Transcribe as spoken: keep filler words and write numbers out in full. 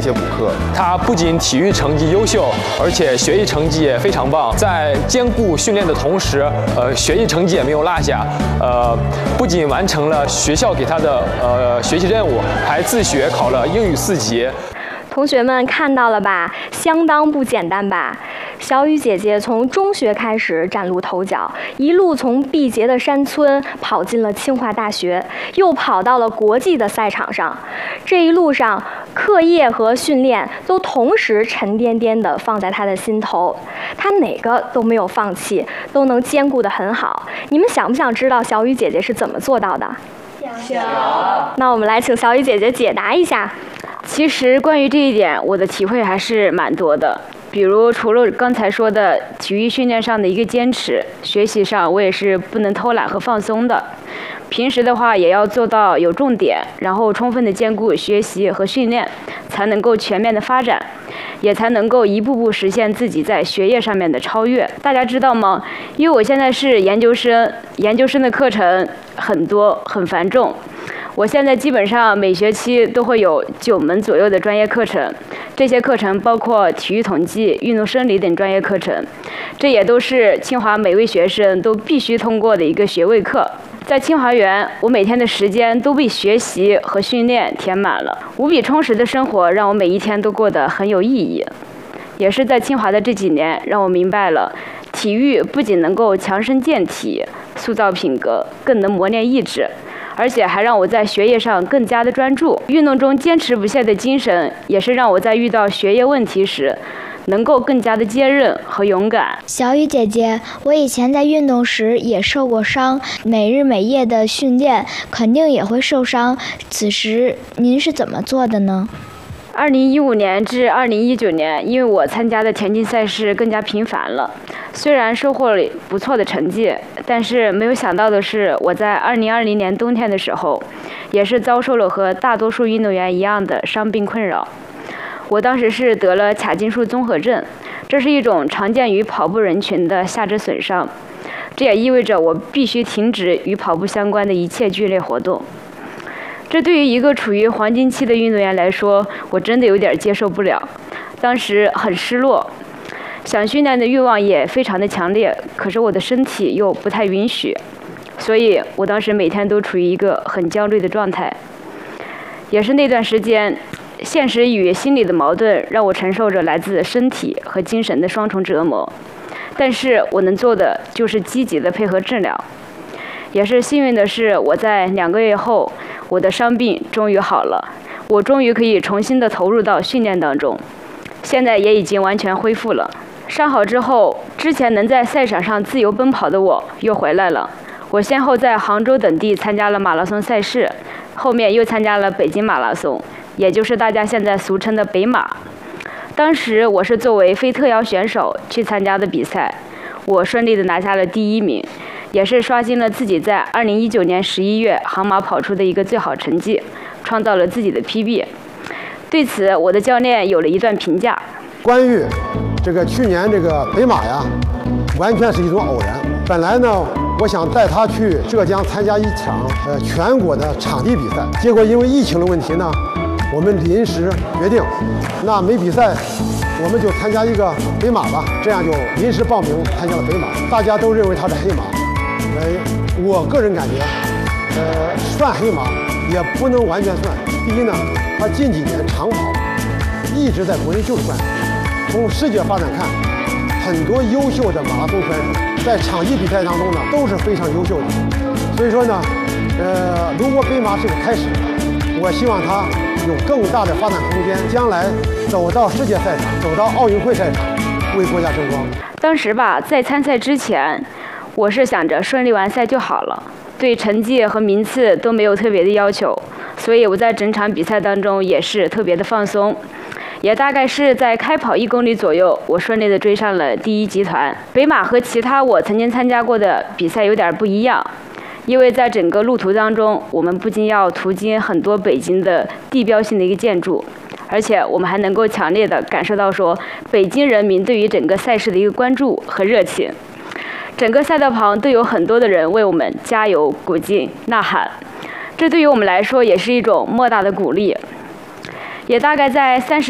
一些补课。 他不仅体育成绩优秀，而且学习成绩也非常棒，在兼顾训练的同时，呃，学习成绩也没有落下。呃，不仅完成了学校给他的呃学习任务，还自学考了英语四级。 同学们看到了吧？相当不简单吧？小雨姐姐从中学开始崭露头角，一路从毕节的山村跑进了清华大学，又跑到了国际的赛场上。这一路上，课业和训练都同时沉甸甸地放在她的心头，她哪个都没有放弃，都能兼顾得很好。你们想不想知道小雨姐姐是怎么做到的？ 想。 那我们来请小雨姐姐解答一下。 其实关于这一点，我的体会还是蛮多的。比如除了刚才说的体育训练上的一个坚持，学习上我也是不能偷懒和放松的。平时的话也要做到有重点，然后充分的兼顾学习和训练，才能够全面的发展，也才能够一步步实现自己在学业上面的超越。大家知道吗？因为我现在是研究生，研究生的课程很多，很繁重。我现在基本上每学期都会有九门左右的专业课程，这些课程包括体育统计、运动生理等专业课程，这也都是清华每位学生都必须通过的一个学位课。在清华园，我每天的时间都被学习和训练填满了，无比充实的生活让我每一天都过得很有意义。也是在清华的这几年，让我明白了体育不仅能够强身健体、塑造品格，更能磨练意志，而且还让我在学业上更加的专注。运动中坚持不懈的精神，也是让我在遇到学业问题时能够更加的坚韧和勇敢。 小雨姐姐，我以前在运动时也受过伤，每日每夜的训练肯定也会受伤，此时您是怎么做的呢？ 二零一五年至二零一九年，因为我参加的田径赛事更加频繁了，虽然收获了不错的成绩，但是没有想到的是，我在二零二零年冬天的时候，也是遭受了和大多数运动员一样的伤病困扰。我当时是得了髂胫束综合症，这是一种常见于跑步人群的下肢损伤，这也意味着我必须停止与跑步相关的一切剧烈活动。这对于一个处于黄金期的运动员来说，我真的有点接受不了。当时很失落，想训练的欲望也非常的强烈，可是我的身体又不太允许，所以我当时每天都处于一个很焦虑的状态。也是那段时间，现实与心理的矛盾让我承受着来自身体和精神的双重折磨，但是我能做的就是积极的配合治疗。也是幸运的是，我在两个月后，我的伤病终于好了，我终于可以重新的投入到训练当中，现在也已经完全恢复了。伤好之后，之前能在赛场上自由奔跑的我又回来了。我先后在杭州等地参加了马拉松赛事，后面又参加了北京马拉松，也就是大家现在俗称的北马。当时我是作为非特邀选手去参加的比赛，我顺利的拿下了第一名，也是刷新了自己在二零一九年十一月杭马跑出的一个最好成绩，创造了自己的 P B。 对此，我的教练有了一段评价： 关于这个去年这个北马呀，完全是一种偶然。本来呢，我想带他去浙江参加一场呃全国的场地比赛，结果因为疫情的问题呢，我们临时决定，那没比赛，我们就参加一个北马吧。这样就临时报名参加了北马，大家都认为他是黑马。呃，我个人感觉，呃，算黑马也不能完全算。第一呢，他近几年长跑一直在国内就是冠军。从世界发展看，很多优秀的马拉松选手在场地比赛当中呢都是非常优秀的。所以说呢，呃，如果北马是个开始，我希望他有更大的发展空间，将来走到世界赛场，走到奥运会赛场，为国家争光。 当时吧，在参赛之前，我是想着顺利完赛就好了，对成绩和名次都没有特别的要求，所以我在整场比赛当中也是特别的放松。也大概是在开跑一公里左右，我顺利的追上了第一集团。北马和其他我曾经参加过的比赛有点不一样，因为在整个路途当中，我们不仅要途经很多北京的地标性的一个建筑，而且我们还能够强烈的感受到说北京人民对于整个赛事的一个关注和热情。整个赛道旁都有很多的人为我们加油鼓劲呐喊，这对于我们来说也是一种莫大的鼓励。也大概在三十